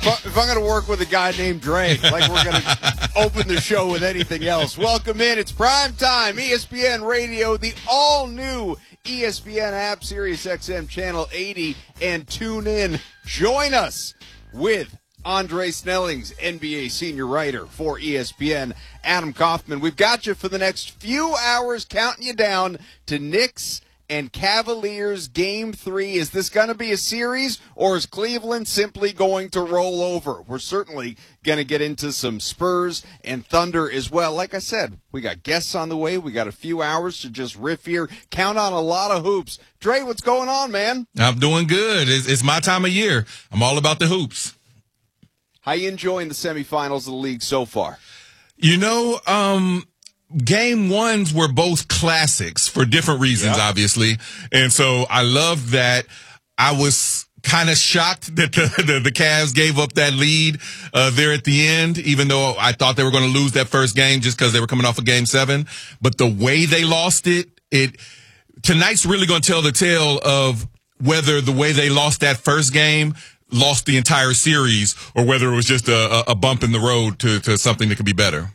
If I'm going to work with a guy named Dre, like we're going to open the show with anything else. Welcome in. It's prime time. ESPN Radio, the all-new ESPN app, Sirius XM Channel 80, and tune in. Join us with Andre Snellings, NBA senior writer for ESPN, Adam Kaufman. We've got you for the next few hours, counting you down to Knicks and Cavaliers Game 3. Is this going to be a series, or is Cleveland simply going to roll over? We're certainly going to get into some Spurs and Thunder as well. Like I said, we got guests on the way. We got a few hours to just riff here. Count on a lot of hoops. Dre, what's going on, man? I'm doing good. It's my time of year. I'm all about the hoops. How you enjoying the semifinals of the league so far? You know, Game ones were both classics for different reasons, obviously. And so I love that. I was kind of shocked that the Cavs gave up that lead there at the end, even though I thought they were going to lose that first game just because they were coming off of Game 7. But the way they lost tonight's really going to tell the tale of whether the way they lost that first game lost the entire series or whether it was just a bump in the road to something that could be better.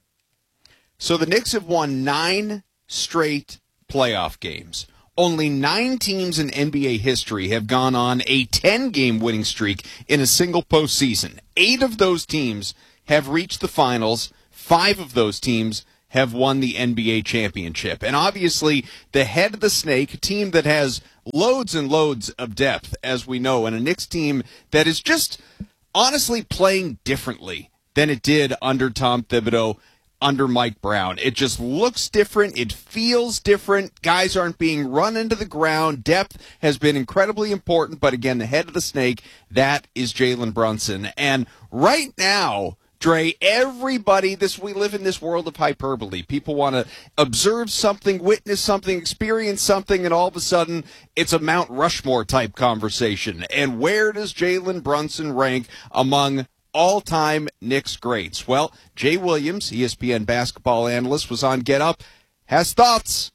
So the Knicks have won 9 straight playoff games. Only 9 teams in NBA history have gone on a 10-game winning streak in a single postseason. 8 of those teams have reached the finals. 5 of those teams have won the NBA championship. And obviously, the head of the snake, a team that has loads and loads of depth, as we know, and a Knicks team that is just honestly playing differently than it did under Tom Thibodeau, under Mike Brown. It just looks different. It feels different. Guys aren't being run into the ground. Depth has been incredibly important. But again, the head of the snake, that is Jalen Brunson. And right now, Dre, everybody, we live in this world of hyperbole. People want to observe something, witness something, experience something, and all of a sudden it's a Mount Rushmore type conversation. And where does Jalen Brunson rank among all-time Knicks greats? Well, Jay Williams, ESPN basketball analyst, was on Get Up, has thoughts.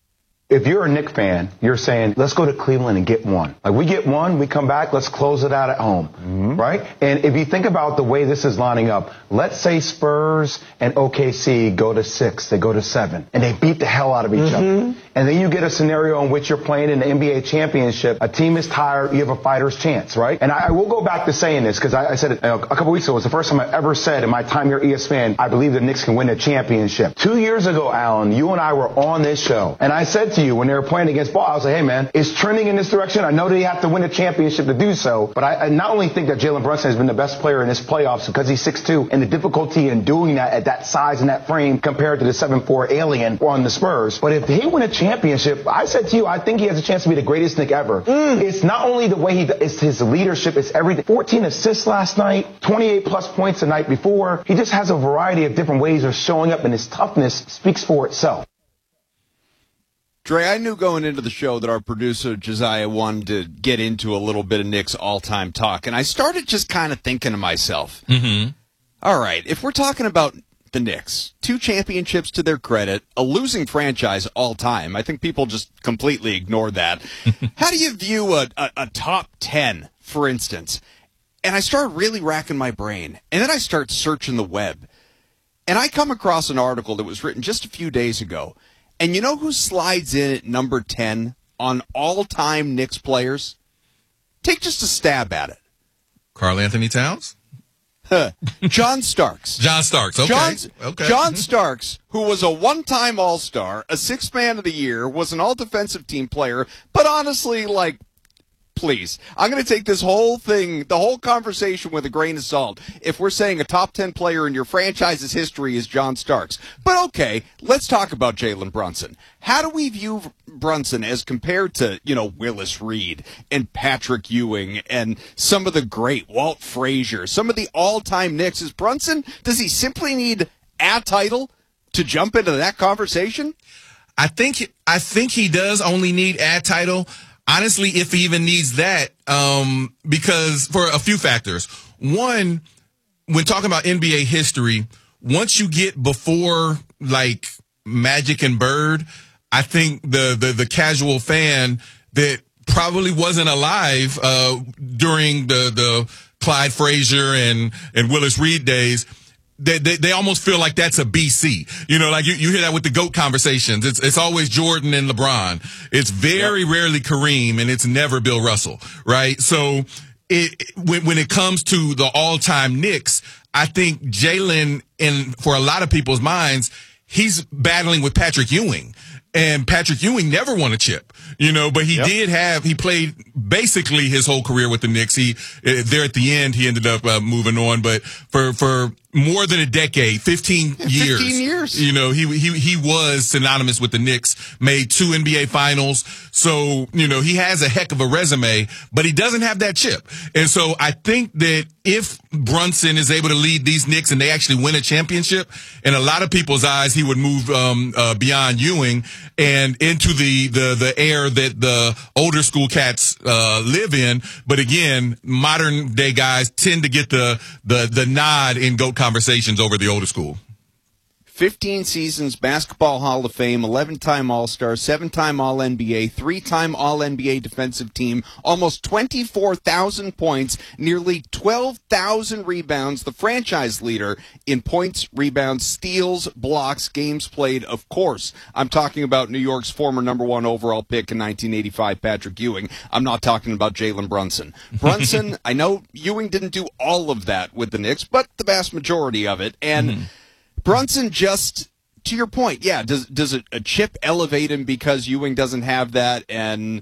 If you're a Knicks fan, you're saying, let's go to Cleveland and get one. Like, we get one, we come back, let's close it out at home, right? And if you think about the way this is lining up, let's say Spurs and OKC go to 6, they go to 7, and they beat the hell out of each other. And then you get a scenario in which you're playing in the NBA championship. A team is tired, you have a fighter's chance, right? And I will go back to saying this, because I said it a couple weeks ago. It was the first time I ever said in my time here at ESPN, I believe the Knicks can win a championship. 2 years ago, Alan, you and I were on this show, and I said to you when they were playing against Ball, I was like, hey, man, it's trending in this direction. I know they have to win a championship to do so, but I not only think that Jalen Brunson has been the best player in this playoffs because he's 6'2", and the difficulty in doing that at that size and that frame compared to the 7'4" alien on the Spurs, but if they win a championship, I said to you, I think he has a chance to be the greatest Knick ever. It's not only the way it's his leadership, it's everything. 14 assists last night, 28-plus points the night before. He just has a variety of different ways of showing up, and his toughness speaks for itself. Dre, I knew going into the show that our producer, Josiah, wanted to get into a little bit of Knicks all-time talk, and I started just kind of thinking to myself, all right, if we're talking about the Knicks, 2 championships to their credit, a losing franchise all time, I think people just completely ignore that. How do you view a top 10, for instance? And I start really racking my brain, and then I start searching the web, and I come across an article that was written just a few days ago. And you know who slides in at number 10 on all-time Knicks players? Take just a stab at it. Karl Anthony Towns? John Starks. John Starks, okay. John Starks, who was a one-time All-Star, a 6th Man of the Year, was an all-defensive team player, but honestly, like, please, I'm going to take this whole thing, the whole conversation with a grain of salt if we're saying a top 10 player in your franchise's history is John Starks. But okay, let's talk about Jalen Brunson. How do we view Brunson as compared to, Willis Reed and Patrick Ewing and some of the great Walt Frazier, some of the all-time Knicks? Is Brunson, does he simply need a title to jump into that conversation? I think he does only need a title. Honestly, if he even needs that, because for a few factors. One, when talking about NBA history, once you get before like Magic and Bird, I think the casual fan that probably wasn't alive during the Clyde Frazier and Willis Reed days, they almost feel like that's a BC. You know, like you hear that with the GOAT conversations. It's always Jordan and LeBron. It's very rarely Kareem, and it's never Bill Russell, right? So when it comes to the all-time Knicks, I think Jalen, for a lot of people's minds, he's battling with Patrick Ewing. And Patrick Ewing never won a chip, you know, but he played basically his whole career with the Knicks. There at the end, he ended up moving on, but for more than a decade, 15 years, you know, he was synonymous with the Knicks, made 2 NBA finals. So, you know, he has a heck of a resume, but he doesn't have that chip. And so I think that if Brunson is able to lead these Knicks and they actually win a championship, in a lot of people's eyes, he would move beyond Ewing and into the era that the older school cats live in. But again, modern day guys tend to get the nod in GOAT conversations over the older school. 15 seasons, Basketball Hall of Fame, 11-time All-Star, 7-time All-NBA, 3-time All-NBA defensive team, almost 24,000 points, nearly 12,000 rebounds, the franchise leader in points, rebounds, steals, blocks, games played, of course. I'm talking about New York's former number 1 overall pick in 1985, Patrick Ewing. I'm not talking about Jalen Brunson. Brunson, I know Ewing didn't do all of that with the Knicks, but the vast majority of it. And Brunson, just to your point, yeah, does a chip elevate him because Ewing doesn't have that, and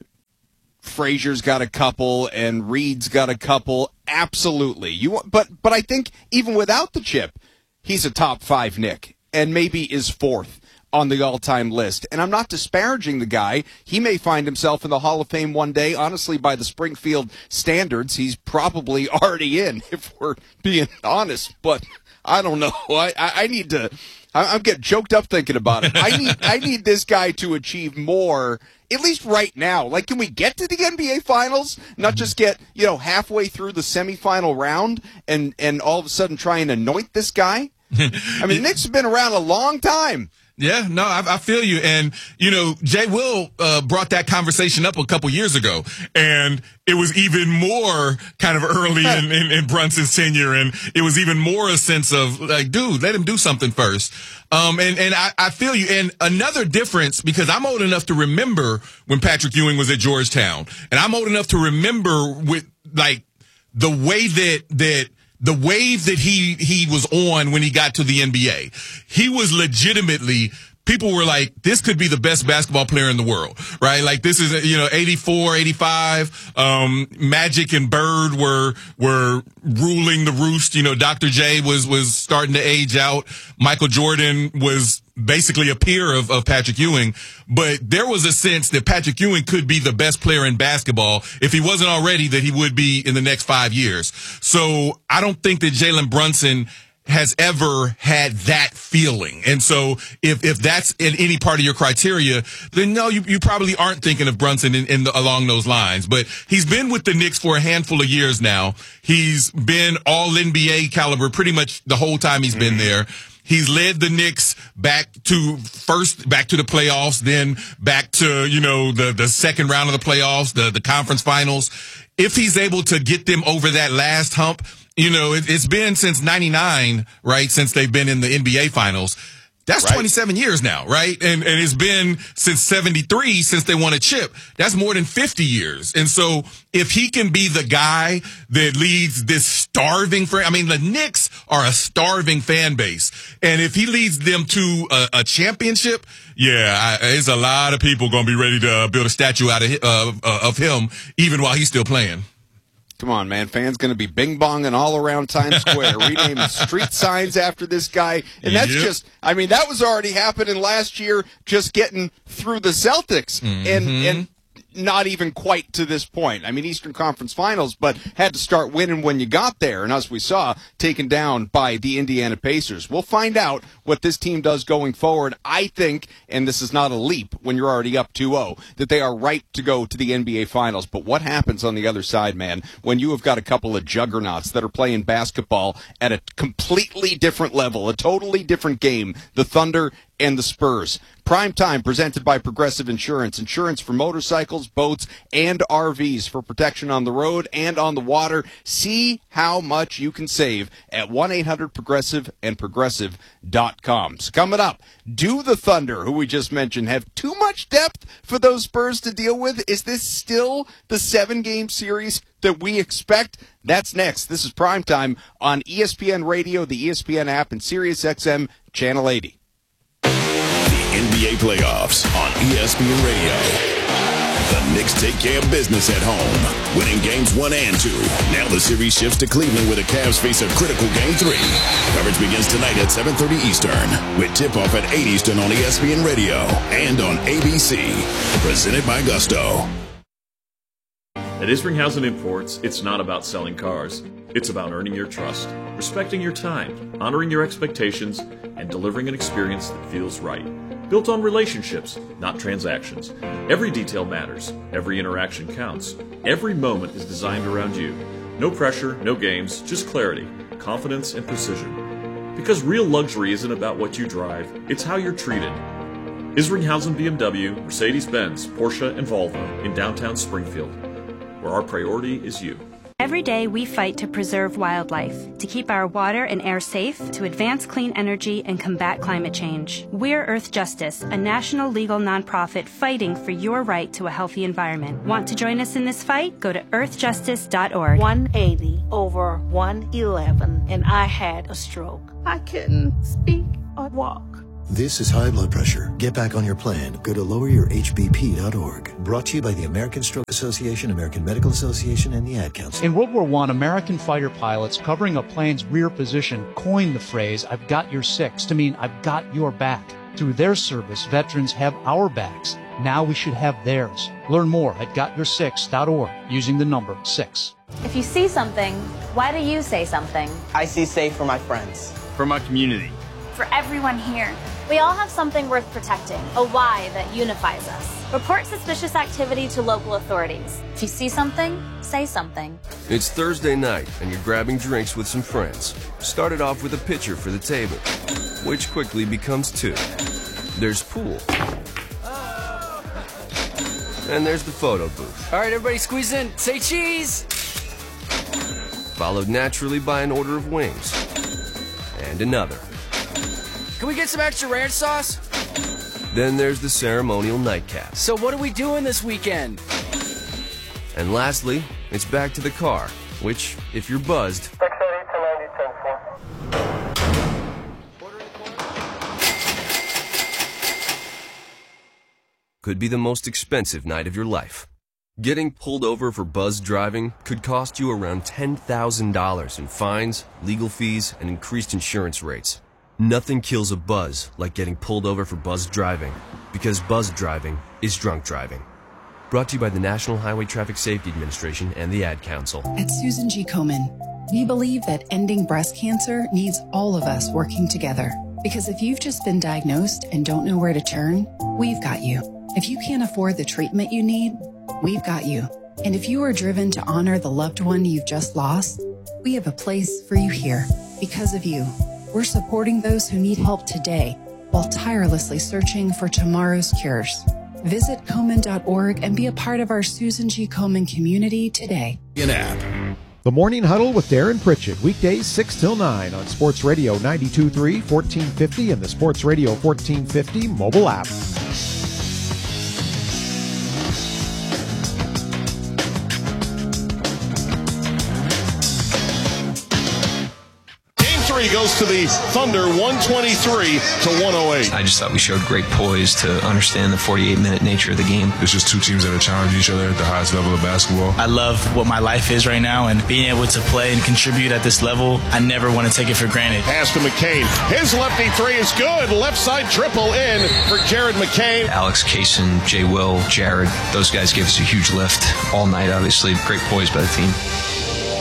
Frazier's got a couple, and Reed's got a couple? Absolutely. But I think even without the chip, he's a top 5 Knick, and maybe is 4th on the all-time list. And I'm not disparaging the guy. He may find himself in the Hall of Fame one day. Honestly, by the Springfield standards, he's probably already in, if we're being honest. But I don't know. I need to. I'm getting choked up thinking about it. I need this guy to achieve more, at least right now. Like, can we get to the NBA Finals? Not just get, you know, halfway through the semifinal round and all of a sudden try and anoint this guy? I mean, Knicks have been around a long time. Yeah, no, I feel you. And, you know, Jay Will brought that conversation up a couple years ago, and it was even more kind of early in Brunson's tenure, and it was even more a sense of, like, dude, let him do something first. And I feel you. And another difference, because I'm old enough to remember when Patrick Ewing was at Georgetown, and I'm old enough to remember with, like, the way that the wave that he was on when he got to the NBA. He was legitimately, people were like, this could be the best basketball player in the world, right? Like, this is, you know, 84, 85, Magic and Bird were ruling the roost. You know, Dr. J was starting to age out. Michael Jordan was basically a peer of Patrick Ewing, but there was a sense that Patrick Ewing could be the best player in basketball, if he wasn't already, that he would be in the next 5 years. So I don't think that Jalen Brunson has ever had that feeling. And so if that's in any part of your criteria, then no, you probably aren't thinking of Brunson along those lines. But he's been with the Knicks for a handful of years now. He's been all NBA caliber pretty much the whole time he's been there. He's led the Knicks back to the playoffs, then back to, you know, the second round of the playoffs, the conference finals. If he's able to get them over that last hump, you know, it's been since 99, right? Since they've been in the NBA finals. That's right. 27 years now, right? And it's been since 73 since they won a chip. That's more than 50 years. And so if he can be the guy that leads this starving the Knicks are a starving fan base. And if he leads them to a championship, there's a lot of people going to be ready to build a statue out of him, even while he's still playing. Come on, man. Fans going to be bing-bonging all around Times Square, renaming street signs after this guy. And that's that was already happening last year, just getting through the Celtics. And not even quite to this point. I mean, Eastern Conference Finals, but had to start winning when you got there. And as we saw, taken down by the Indiana Pacers. We'll find out what this team does going forward. I think, and this is not a leap when you're already up 2-0, that they are ripe to go to the NBA Finals. But what happens on the other side, man, when you have got a couple of juggernauts that are playing basketball at a completely different level, a totally different game, the Thunder and the Spurs. Prime Time presented by Progressive Insurance. Insurance for motorcycles, boats, and RVs for protection on the road and on the water. See how much you can save at 1-800-PROGRESSIVE and Progressive.com. So coming up, do the Thunder, who we just mentioned, have too much depth for those Spurs to deal with? Is this still the 7-game series that we expect? That's next. This is Prime Time on ESPN Radio, the ESPN app, and SiriusXM Channel 80. NBA playoffs on ESPN Radio. The Knicks take care of business at home, winning games 1 and 2. Now the series shifts to Cleveland, where the Cavs face a critical game 3. Coverage begins tonight at 7:30 Eastern, with tip-off at 8 Eastern on ESPN Radio and on ABC. Presented by Gusto. At Isringhausen Imports, it's not about selling cars. It's about earning your trust, respecting your time, honoring your expectations, and delivering an experience that feels right. Built on relationships, not transactions. Every detail matters. Every interaction counts. Every moment is designed around you. No pressure, no games, just clarity, confidence, and precision. Because real luxury isn't about what you drive, it's how you're treated. Isringhausen BMW, Mercedes-Benz, Porsche, and Volvo in downtown Springfield, where our priority is you. Every day we fight to preserve wildlife, to keep our water and air safe, to advance clean energy and combat climate change. We're Earth Justice, a national legal nonprofit fighting for your right to a healthy environment. Want to join us in this fight? Go to earthjustice.org. 180 over 111, and I had a stroke. I couldn't speak or walk. This is high blood pressure. Get back on your plan. Go to loweryourhbp.org. Brought to you by the American Stroke Association, American Medical Association, and the Ad Council. In World War I, American fighter pilots covering a plane's rear position coined the phrase, "I've got your six," to mean "I've got your back." Through their service, veterans have our backs. Now we should have theirs. Learn more at gotyoursix.org using the number 6. If you see something, why do you say something? I see safe for my friends. For my community. For everyone here. We all have something worth protecting, a why that unifies us. Report suspicious activity to local authorities. If you see something, say something. It's Thursday night, and you're grabbing drinks with some friends. Started off with a pitcher for the table, which quickly becomes 2. There's pool. And there's the photo booth. All right, everybody squeeze in. Say cheese! Followed naturally by an order of wings. And another. Can we get some extra ranch sauce? Then there's the ceremonial nightcap. So what are we doing this weekend? And lastly, it's back to the car, which, if you're buzzed, could be the most expensive night of your life. Getting pulled over for buzz driving could cost you around $10,000 in fines, legal fees, and increased insurance rates. Nothing kills a buzz like getting pulled over for buzz driving, because buzz driving is drunk driving. Brought to you by the National Highway Traffic Safety Administration and the Ad Council. At Susan G. Komen, we believe that ending breast cancer needs all of us working together. Because if you've just been diagnosed and don't know where to turn, we've got you. If you can't afford the treatment you need, we've got you. And if you are driven to honor the loved one you've just lost, we have a place for you here. Because of you, we're supporting those who need help today while tirelessly searching for tomorrow's cures. Visit Komen.org and be a part of our Susan G. Komen community today. The Morning Huddle with Darren Pritchett, weekdays 6 till 9 on Sports Radio 92.3, 1450, and the Sports Radio 1450 mobile app. Goes to the Thunder 123 to 108. I just thought we showed great poise to understand the 48-minute nature of the game. It's just two teams that are challenging each other at the highest level of basketball. I love what my life is right now, and being able to play and contribute at this level, I never want to take it for granted. Pass to McCain. His lefty three is good. Left side triple in for Jared McCain. Alex Kaysen, Jay Will, Jared, those guys gave us a huge lift all night, obviously. Great poise by the team.